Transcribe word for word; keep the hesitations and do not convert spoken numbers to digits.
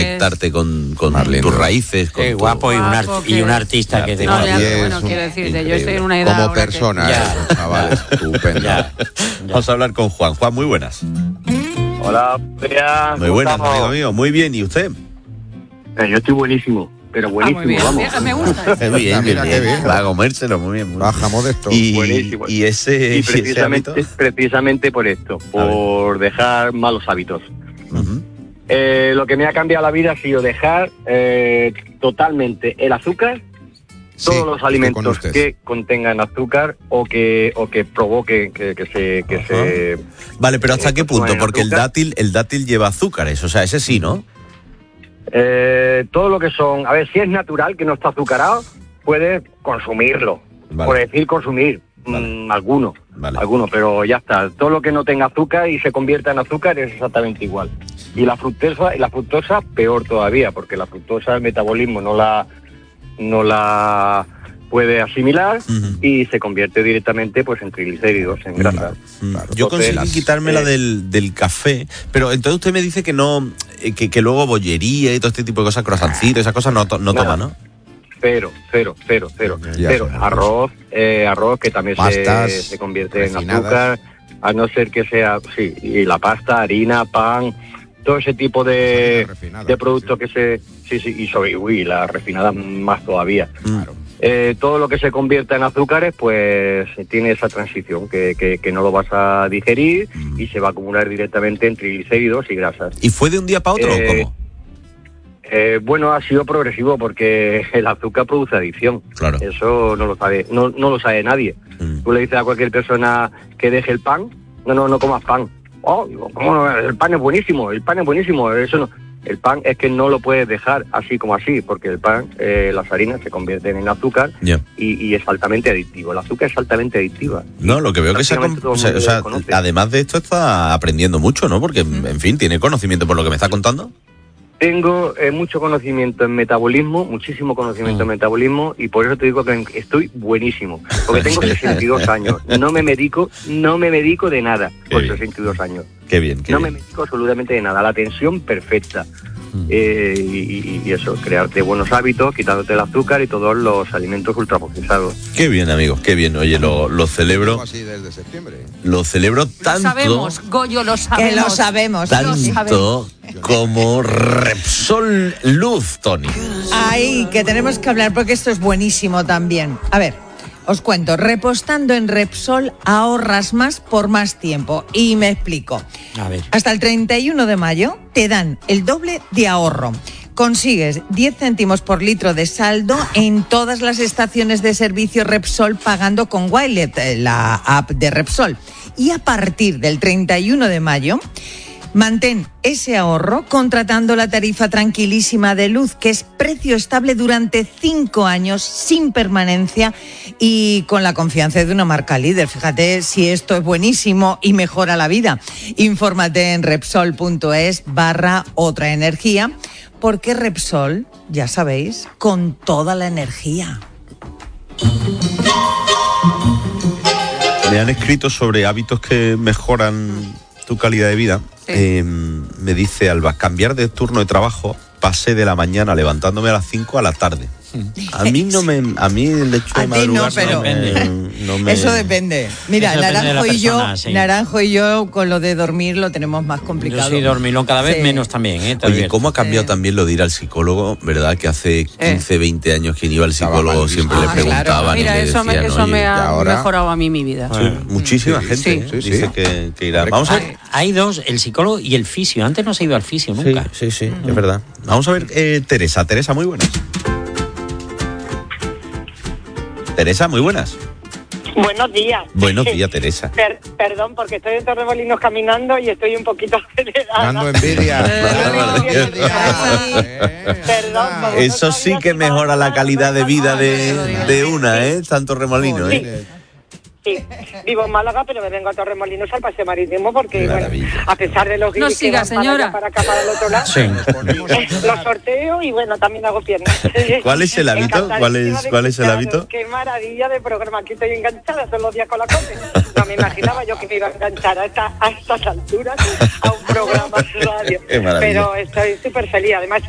conectarte con, con tus raíces. Con Qué tu... guapo, y un, art- y un artista que te No, ya, gusta. bueno, quiero decirte, yo estoy en una edad como ahora persona, que... eh, chaval, estupendo. Ya. Vamos a hablar con Juan. Juan, muy buenas. Hola, Bea. Muy buenas, amigo mío. Muy bien, ¿y usted? Eh, yo estoy buenísimo, pero Ah, buenísimo, muy bien, vamos. bien, me gusta. Qué bien, Mira, bien, qué bien. bien. Va a comérselo muy bien. Muy bien. Baja modesto. Y, Buenísimo. y ese, Y y ese precisamente, hábito. precisamente por esto, por dejar malos hábitos. Ujú. Eh, lo que me ha cambiado la vida ha sido dejar eh, totalmente el azúcar, Sí, todos los estoy con alimentos usted. que contengan azúcar o que o que provoquen que, que se que Ajá. se Vale, pero ¿hasta eh, qué punto? consuman Porque el azúcar. dátil, el dátil lleva azúcares, o sea, ese sí, ¿no? Eh, todo lo que son, a ver, si es natural, que no está azucarado, puedes consumirlo. Vale. Por decir consumir, Vale. mm, alguno, Vale. alguno, pero ya está. Todo lo que no tenga azúcar y se convierta en azúcar es exactamente igual. Y la fructosa, y la fructosa peor todavía, porque la fructosa el metabolismo no la, no la puede asimilar Ujú. y se convierte directamente pues en triglicéridos, en grasa. Mm. Claro. Yo Entonces, conseguí quitármela eh, del, del café, pero entonces usted me dice que no, eh, que, que luego bollería y todo este tipo de cosas, croissancitos, esas cosas no, to- no Nada. toma, ¿no? Cero, cero, cero, cero. Ya Cero. son Arroz, eh, arroz que también Pastas se, se convierte en refinadas. azúcar, a no ser que sea, sí, y la pasta, harina, pan, todo ese tipo de, Harina refinada, de productos que se, sí, sí, y sobre, uy, la refinada más todavía. Claro. Eh, todo lo que se convierta en azúcares, pues tiene esa transición, que, que, que no lo vas a digerir Mm. y se va a acumular directamente en triglicéridos y grasas. ¿Y fue de un día para otro Eh, o cómo? Eh, bueno, ha sido progresivo porque el azúcar produce adicción. Claro. Eso no lo sabe, no, no lo sabe nadie. Mm. Tú le dices a cualquier persona que deje el pan, no, no, no comas pan. Oh, digo, ¿cómo no? El pan es buenísimo, el pan es buenísimo. Eso no. El pan es que no lo puedes dejar así como así, porque el pan, eh, las harinas se convierten en azúcar Ya. y, y es altamente adictivo. El azúcar es altamente adictiva. No, lo que veo que se ha prácticamente com- todo el o sea, mundo o sea, lo conoce. además de esto está aprendiendo mucho, ¿no? Porque, en fin, tiene conocimiento por lo que me está contando. Tengo eh, mucho conocimiento en metabolismo, muchísimo conocimiento en metabolismo, y por eso te digo que estoy buenísimo, porque tengo sesenta y dos años, no me medico, no me medico de nada Qué con bien. sesenta y dos años, Qué bien, qué no bien. me medico absolutamente de nada, la tensión perfecta, eh, y, y eso, crearte buenos hábitos, quitándote el azúcar y todos los alimentos ultraprocesados. Qué bien, amigos, qué bien. Oye, lo, lo celebro, Así desde septiembre. lo celebro Lo tanto, sabemos, Goyo, lo sabemos. Que lo sabemos. Lo sabemos. tanto como Repsol Luz, Tony. Ay, que tenemos que hablar porque esto es buenísimo también. A ver, os cuento, repostando en Repsol ahorras más por más tiempo. Y me explico. A ver. Hasta el treinta y uno de mayo te dan el doble de ahorro. Consigues diez céntimos por litro de saldo en todas las estaciones de servicio Repsol pagando con Wilet, eh, la app de Repsol. Y a partir del treinta y uno de mayo... mantén ese ahorro contratando la tarifa tranquilísima de luz, que es precio estable durante cinco años, sin permanencia y con la confianza de una marca líder. Fíjate si esto es buenísimo y mejora la vida. Infórmate en Repsol.es barra otra energía, porque Repsol, ya sabéis, con toda la energía. Me han escrito sobre hábitos que mejoran tu calidad de vida. Sí. Eh, me dice Alba, cambiar de turno de trabajo, pasé de la mañana levantándome a las cinco a la tarde. A mí no me, a mí el hecho de A ti no, madrugar pero me- no me- eso depende. Mira, Eso depende de Naranjo la y yo, persona, sí. Naranjo y yo con lo de dormir lo tenemos más Yo complicado. soy dormilón cada vez Sí. menos también, ¿eh? Te Oye, advierto. ¿cómo ha cambiado Eh. también lo de ir al psicólogo? ¿Verdad? Que hace quince, veinte años quien iba al Estaba psicólogo mal siempre visto. le Ah, claro. preguntaban y Mira, le eso me, decían, eso oye, me y ha ahora- mejorado a mí mi vida. sí, muchísima Sí, gente sí, sí, dice sí. que, que irá. Vamos a ver. Hay dos, el psicólogo y el fisio. Antes no se iba al fisio Sí, nunca. sí, sí, es verdad. Vamos a ver, eh, Teresa. Teresa, muy buenas. Teresa, muy buenas. Buenos días. Buenos días, Teresa. Per- perdón, porque estoy en Torremolinos caminando y estoy un poquito acelerada. Dando envidia. Dando envidia. Perdón, por- Eso no sí sabía que si iba mejora a la hablar, calidad de no, vida no, de, no, no, no, de no, una, ¿eh? Tanto remolino, ¿eh? Sí, vivo en Málaga, pero me vengo a Torremolinos al paseo marítimo porque, Qué bueno, maravilla. a pesar de los No guiris que siga, van para señora. allá, para acá, para el otro lado, Sí. eh, los sorteo y, bueno, también hago piernas. ¿Cuál es el hábito? ¿Cuál es- Encantadísima de cuál es el escucharos. hábito? Qué maravilla de programa, aquí estoy enganchada todos los días con la COPE. No me imaginaba yo que me iba a enganchar a, esta, a estas alturas a un programa de radio. Qué maravilla. Pero estoy súper feliz, además